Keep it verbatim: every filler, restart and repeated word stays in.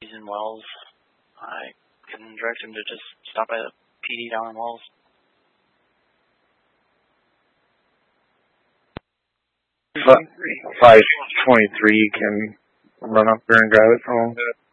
he's in Wells. I can direct him to just stop by the P D down in Wells. five twenty-three can run up there and grab it from him.